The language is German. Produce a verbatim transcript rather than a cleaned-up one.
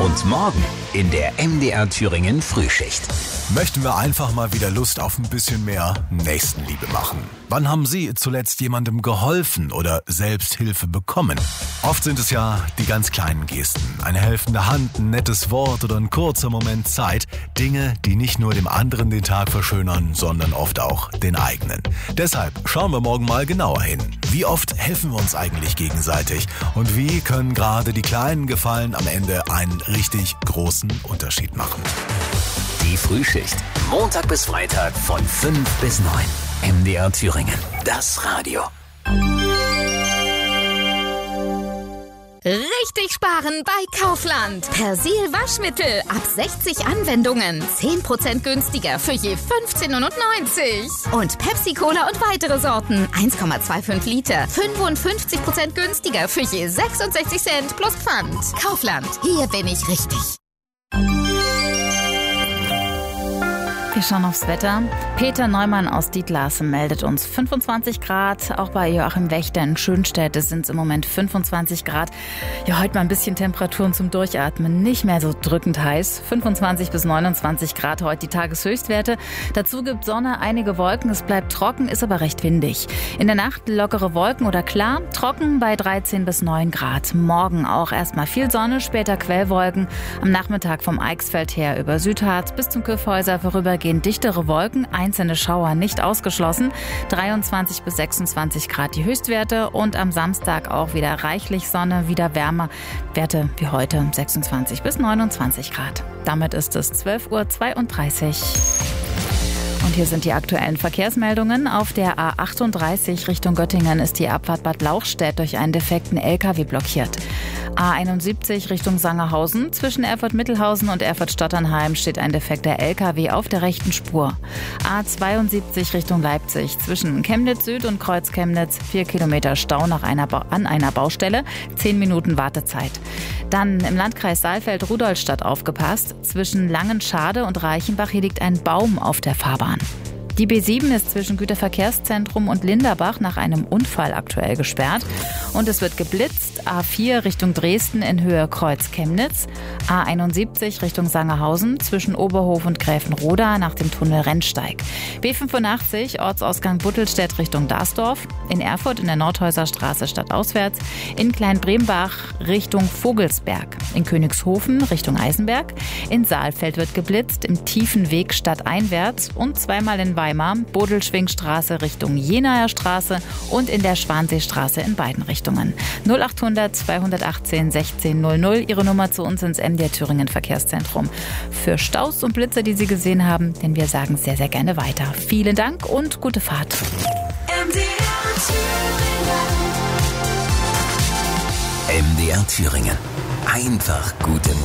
Und morgen in der M D R Thüringen Frühschicht. Möchten wir einfach mal wieder Lust auf ein bisschen mehr Nächstenliebe machen? Wann haben Sie zuletzt jemandem geholfen oder selbst Hilfe bekommen? Oft sind es ja die ganz kleinen Gesten. Eine helfende Hand, ein nettes Wort oder ein kurzer Moment Zeit. Dinge, die nicht nur dem anderen den Tag verschönern, sondern oft auch den eigenen. Deshalb schauen wir morgen mal genauer hin. Wie oft helfen wir uns eigentlich gegenseitig? Und wie können gerade die kleinen Gefallen am Ende einen richtig großen Unterschied machen? Die Frühschicht. Montag bis Freitag von fünf bis neun. M D R Thüringen. Das Radio. Richtig sparen bei Kaufland. Persil Waschmittel ab sechzig Anwendungen. zehn Prozent günstiger für je fünfzehn neunundneunzig. Und Pepsi Cola und weitere Sorten. eins Komma fünfundzwanzig Liter. fünfundfünfzig Prozent günstiger für je sechsundsechzig Cent plus Pfand. Kaufland. Hier bin ich richtig. Wir schauen aufs Wetter. Peter Neumann aus Dietlarsen meldet uns fünfundzwanzig Grad. Auch bei Joachim Wächter in Schönstädte sind es im Moment fünfundzwanzig Grad. Ja, heute mal ein bisschen Temperaturen zum Durchatmen. Nicht mehr so drückend heiß. fünfundzwanzig bis neunundzwanzig Grad heute die Tageshöchstwerte. Dazu gibt Sonne, einige Wolken. Es bleibt trocken, ist aber recht windig. In der Nacht lockere Wolken oder klar. Trocken bei dreizehn bis neun Grad. Morgen auch erstmal viel Sonne, später Quellwolken. Am Nachmittag vom Eichsfeld her über Südharz bis zum Kyffhäuser vorübergehend dichtere Wolken, einzelne Schauer nicht ausgeschlossen. dreiundzwanzig bis sechsundzwanzig Grad die Höchstwerte und am Samstag auch wieder reichlich Sonne, wieder wärmer. Werte wie heute sechsundzwanzig bis neunundzwanzig Grad. Damit ist es zwölf Uhr zweiunddreißig. Und hier sind die aktuellen Verkehrsmeldungen. Auf der A achtunddreißig Richtung Göttingen ist die Abfahrt Bad Lauchstädt durch einen defekten L K W blockiert. A einundsiebzig Richtung Sangerhausen. Zwischen Erfurt-Mittelhausen und Erfurt-Stotternheim steht ein defekter L K W auf der rechten Spur. A zweiundsiebzig Richtung Leipzig. Zwischen Chemnitz Süd und Kreuz Chemnitz vier Kilometer Stau nach einer ba- an einer Baustelle. zehn Minuten Wartezeit. Dann im Landkreis Saalfeld-Rudolstadt aufgepasst. Zwischen Langenschade und Reichenbach hier liegt ein Baum auf der Fahrbahn. Die B sieben ist zwischen Güterverkehrszentrum und Linderbach nach einem Unfall aktuell gesperrt. Und es wird geblitzt. A vier Richtung Dresden in Höhe Kreuz Chemnitz. A einundsiebzig Richtung Sangerhausen zwischen Oberhof und Gräfenroda nach dem Tunnel Rennsteig. B fünfundachtzig Ortsausgang Buttelstedt Richtung Dasdorf. In Erfurt in der Nordhäuserstraße stadtauswärts. In Kleinbrembach Richtung Vogelsberg. In Königshofen Richtung Eisenberg. In Saalfeld wird geblitzt. Im Tiefenweg stadteinwärts. Und zweimal in Weimar, Bodelschwingstraße Richtung Jenaer Straße und in der Schwanseestraße in beiden Richtungen. null achthundert zweihundertachtzehn sechzehn null null, Ihre Nummer zu uns ins M D R Thüringen Verkehrszentrum. Für Staus und Blitze, die Sie gesehen haben, denn wir sagen sehr, sehr gerne weiter. Vielen Dank und gute Fahrt. M D R Thüringen. Einfach gute Musik.